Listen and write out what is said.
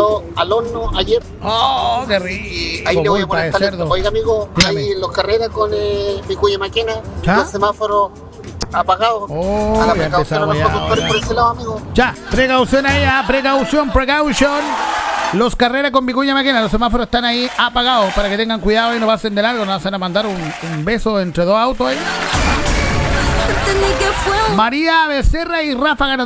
pollo al horno ayer. ¡Oh, qué rico! Ahí le voy a Pulpa de molestar. cerdo. Oiga, amigo, Dígame. ahí los carreras con Vicuña Maquena, ¿Ya? los semáforos apagados. Oh, a la ya precaución a los empezamos ya, conductores ahora. por ese lado, amigo. Ya, precaución ahí, precaución. Los carreras con Vicuña Maquena, los semáforos están ahí apagados para que tengan cuidado y no pasen de largo, no van a mandar un beso entre dos autos ahí. María Becerra y Rafa Ganador.